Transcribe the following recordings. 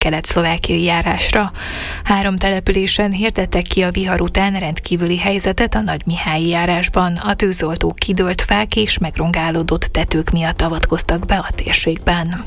kelet-szlovákiai járásra. 3 településen hirdettek ki a vihar után rendkívüli helyzetet a Nagymihályi járásban. A tűzoltók kidőlt fák és megrongálódott tetők miatt avatkoztak be a térségben.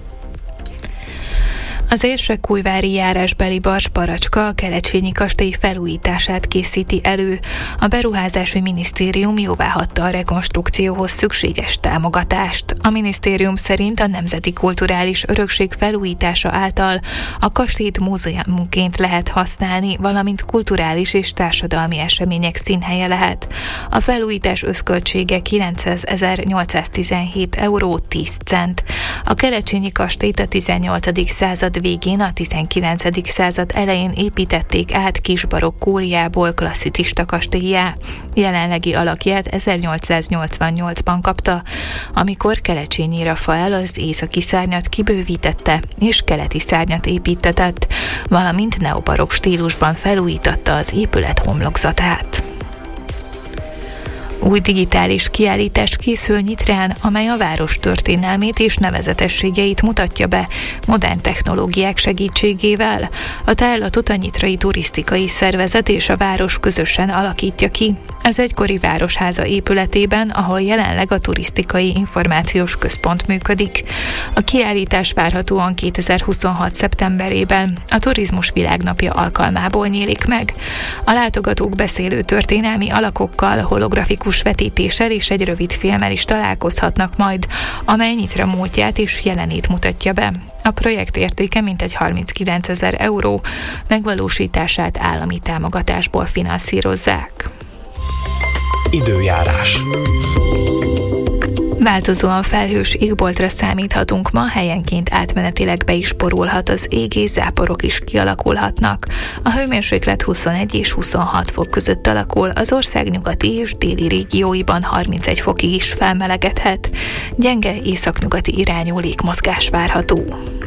Az Érsekújvári járásbeli Bars-Baracska a Kelecsényi kastély felújítását készíti elő. A beruházási minisztérium jóváhagyta a rekonstrukcióhoz szükséges támogatást. A minisztérium szerint a Nemzeti Kulturális Örökség felújítása által a kastélyt múzeumként lehet használni, valamint kulturális és társadalmi események színhelye lehet. A felújítás összköltsége 900.817 euró 10 cent. A Kelecsényi kastélyt a 18. század végén, a 19. század elején építették át kisbarokk kóriából klasszicista kastélyá. Jelenlegi alakját 1888-ban kapta, amikor Kelecsényi Rafael az északi szárnyat kibővítette és keleti szárnyat építtetett, valamint neobarokk stílusban felújította az épület homlokzatát. Új digitális kiállítás készül Nyitrán, amely a város történelmét és nevezetességeit mutatja be modern technológiák segítségével. A tárlatot a Nyitrai Turisztikai Szervezet és a város közösen alakítja ki. Az egykori városháza épületében, ahol jelenleg a Turisztikai Információs Központ működik. A kiállítás várhatóan 2026. szeptemberében a Turizmus Világnapja alkalmából nyílik meg. A látogatók beszélő történelmi alakokkal, holografikus vetítéssel és egy rövid filmmel is találkozhatnak majd, amely Nyitra múltját és jelenét mutatja be. A projekt értéke mintegy 39 000 euró, megvalósítását állami támogatásból finanszírozzák. Időjárás. Változóan felhős égboltra számíthatunk ma, helyenként átmenetileg be is borulhat az ég, és záporok is kialakulhatnak. A hőmérséklet 21 és 26 fok között alakul, az ország nyugati és déli régióiban 31 fokig is felmelegedhet. Gyenge északnyugati irányú légmozgás várható.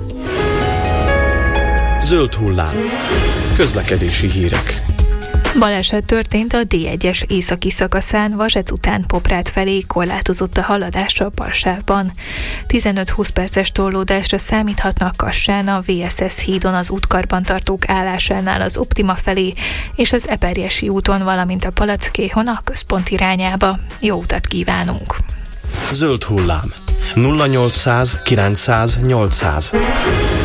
Zöld hullám. Közlekedési hírek. Baleset történt a D1-es északi szakaszán, Vasec után Poprád felé, korlátozott a haladás a balsávban. 15-20 perces torlódásra számíthatnak Kassán, a VSS hídon az útkarbantartók állásánál az Optima felé, és az Eperjesi úton, valamint a Palackéhon a központ irányába. Jó utat kívánunk! Zöld hullám. 0800 900 800.